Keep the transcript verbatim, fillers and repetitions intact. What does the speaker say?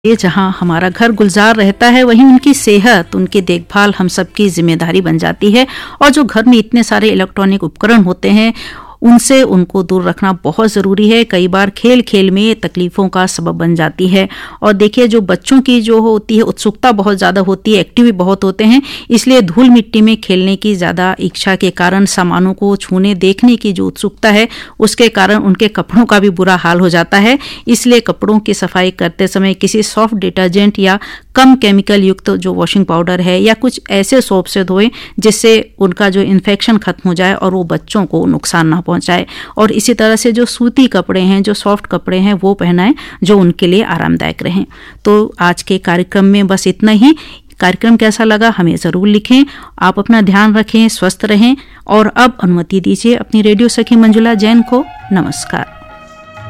ये जहाँ हमारा घर गुलजार रहता है वहीं उनकी सेहत, उनकी देखभाल हम सबकी जिम्मेदारी बन जाती है। और जो घर में इतने सारे इलेक्ट्रॉनिक उपकरण होते हैं उनसे उनको दूर रखना बहुत ज़रूरी है। कई बार खेल खेल में तकलीफ़ों का सबब बन जाती है। और देखिए, जो बच्चों की जो होती है उत्सुकता बहुत ज़्यादा होती है, एक्टिव भी बहुत होते हैं, इसलिए धूल मिट्टी में खेलने की ज़्यादा इच्छा के कारण, सामानों को छूने देखने की जो उत्सुकता है उसके कारण उनके कपड़ों का भी बुरा हाल हो जाता है। इसलिए कपड़ों की सफाई करते समय किसी सॉफ्ट डिटर्जेंट या कम केमिकल युक्त जो वॉशिंग पाउडर है या कुछ ऐसे सोप से धोएं जिससे उनका जो इन्फेक्शन खत्म हो जाए और वो बच्चों को नुकसान ना पहुंचाए। और इसी तरह से जो सूती कपड़े हैं, जो सॉफ्ट कपड़े हैं, वो पहनाएं जो उनके लिए आरामदायक रहें। तो आज के कार्यक्रम में बस इतना ही। कार्यक्रम कैसा लगा हमें ज़रूर लिखें। आप अपना ध्यान रखें, स्वस्थ रहें। और अब अनुमति दीजिए अपनी रेडियो सखी मंजुला जैन को। नमस्कार।